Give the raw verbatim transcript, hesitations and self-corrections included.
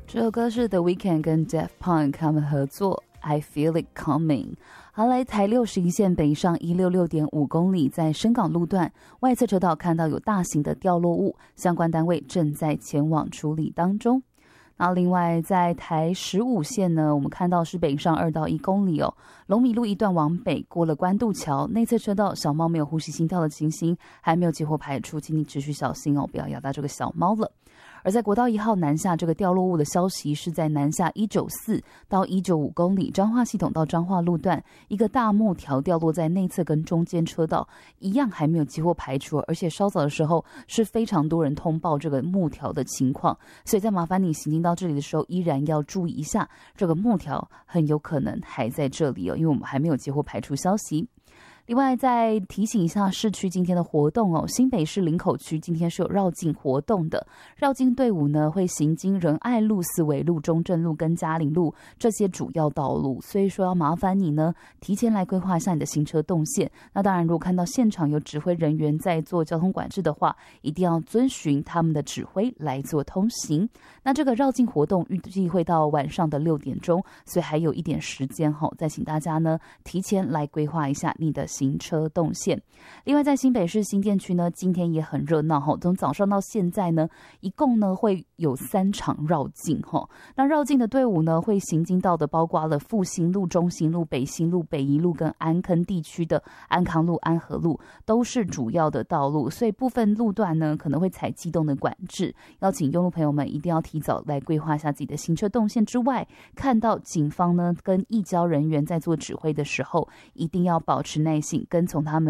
这首歌是 The Weeknd 跟 Daft Punk 他们合作 I Feel It Coming。 好，来台六十一线北上一百六十六点五公里，在深港路段外侧车道看到有大型的掉落物，相关单位正在前往处理当中。那另外在台十五线呢，我们看到是北上二到一公里哦，龙米路一段往北过了关渡桥，内侧车道小猫没有呼吸心跳的情形还没有接获排除，请你持续小心哦，不要咬到这个小猫了。而在国道一号南下这个掉落物的消息是在南下一百九十四到一百九十五公里，彰化系统到彰化路段一个大木条掉落在内侧跟中间车道，一样还没有接获排除，而且稍早的时候是非常多人通报这个木条的情况，所以在麻烦你行进到这里的时候依然要注意一下，这个木条很有可能还在这里哦，因为我们还没有接获排除消息。另外再提醒一下市区今天的活动哦，新北市林口区今天是有绕境活动的，绕境队伍呢会行经仁爱路、四维路、中正路跟嘉陵路这些主要道路，所以说要麻烦你呢提前来规划一下你的行车动线。那当然如果看到现场有指挥人员在做交通管制的话，一定要遵循他们的指挥来做通行。那这个绕境活动预计会到晚上的六点钟，所以还有一点时间哦，再请大家呢提前来规划一下你的行车动线。另外在新北市新店区呢，今天也很热闹，从早上到现在呢一共呢会有三场绕境。那绕境的队伍呢会行经到的包括了复兴路、中兴路、北新路、北宜路跟安坑地区的安康路、安和路都是主要的道路，所以部分路段呢可能会采机动的管制，邀请用路朋友们一定要提早来规划一下自己的行车动线。之外，看到警方呢跟义交人员在做指挥的时候，一定要保持耐性，跟从他们